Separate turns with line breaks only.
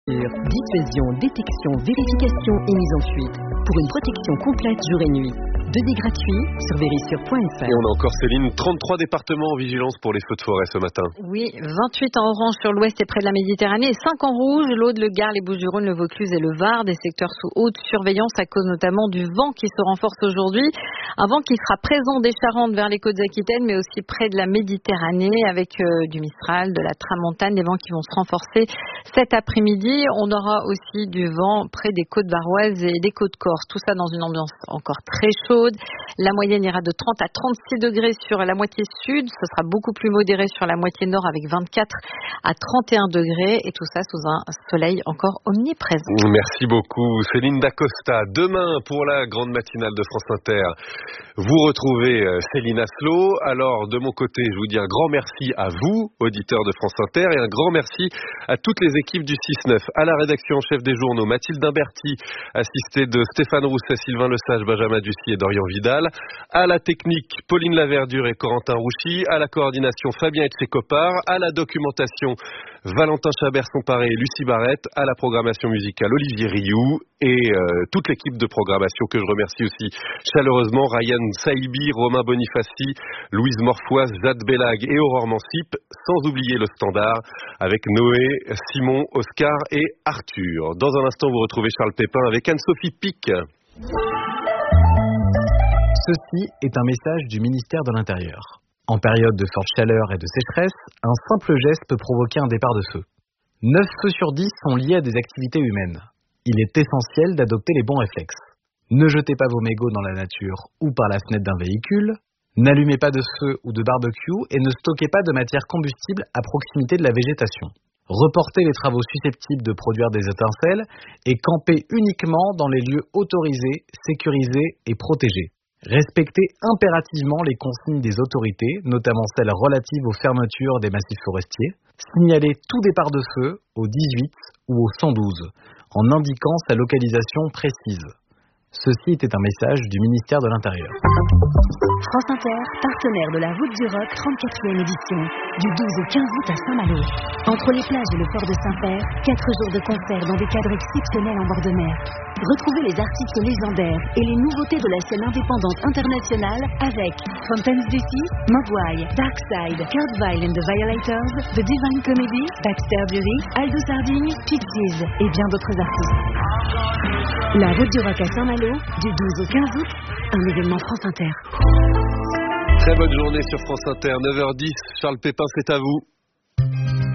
Dissuasion, détection, vérification et mise en fuite. Pour une protection complète jour et nuit. Devis gratuit sur verisure.fr.
Et on a encore, Céline, 33 départements en vigilance pour les feux de forêt ce matin.
Oui, 28 en orange sur l'ouest et près de la Méditerranée et 5 en rouge, l'Aude, le Gard, les Bouches-du-Rhône, le Vaucluse et le Var, des secteurs sous haute surveillance à cause notamment du vent qui se renforce aujourd'hui. Un vent qui sera présent des Charentes vers les côtes aquitaines mais aussi près de la Méditerranée avec du Mistral, de la Tramontane, des vents qui vont se renforcer cet après-midi. On aura aussi du vent près des côtes varoises et des côtes corses. Tout ça dans une ambiance encore très chaude. La moyenne ira de 30 à 36 degrés sur la moitié sud. Ce sera beaucoup plus modéré sur la moitié nord avec 24 à 31 degrés. Et tout ça sous un soleil encore omniprésent.
Merci beaucoup, Céline Dacosta. Demain, pour la grande matinale de France Inter, vous retrouvez Céline Aslo. Alors, de mon côté, je vous dis un grand merci à vous, auditeurs de France Inter, et un grand merci à toutes les équipes du 6-9. À la rédaction en chef des journaux, Mathilde Imberti, assistée de Stéphane Rousset, Sylvain Lesage, Benjamin Ducy et Dorian Vidal. À la technique, Pauline Laverdure et Corentin Rouchy. À la coordination, Fabien Etchekopar. À la documentation, Valentin Chabert-Somparé et Lucie Barrette. À la programmation musicale, Olivier Rioux. Et toute l'équipe de programmation que je remercie aussi chaleureusement, Ryan Saïbi, Romain Bonifaci, Louise Morfoise, Jade Bellag et Aurore Mansip, sans oublier le standard avec Noé, Simon, Oscar et Arthur. Dans un instant, vous retrouvez Charles Pépin avec Anne-Sophie Pic.
Ceci est un message du ministère de l'Intérieur. En période de forte chaleur et de sécheresse, un simple geste peut provoquer un départ de feu. 9 feux sur 10 sont liés à des activités humaines. Il est essentiel d'adopter les bons réflexes. Ne jetez pas vos mégots dans la nature ou par la fenêtre d'un véhicule. N'allumez pas de feu ou de barbecue et ne stockez pas de matière combustible à proximité de la végétation. Reportez les travaux susceptibles de produire des étincelles et campez uniquement dans les lieux autorisés, sécurisés et protégés. Respectez impérativement les consignes des autorités, notamment celles relatives aux fermetures des massifs forestiers. Signalez tout départ de feu au 18 ou au 112, en indiquant sa localisation précise. Ceci était un message du ministère de l'Intérieur.
France Inter, partenaire de la Route du Rock 34e édition, du 12 au 15 août à Saint-Malo. Entre les plages et le port de Saint-Père, 4 jours de concerts dans des cadres exceptionnels en bord de mer. Retrouvez les artistes légendaires et les nouveautés de la scène indépendante internationale avec Fontaines DC, Mogwai, Darkside, Kurt Weill and the Violators, The Divine Comedy, Baxter Dury, Aldo Sardigne, Pixies et bien d'autres artistes. La Route du Rock à Saint-Malo, du 12 au 15 août, un événement France Inter.
Très bonne journée sur France Inter, 9h10. Charles Pépin, c'est à vous.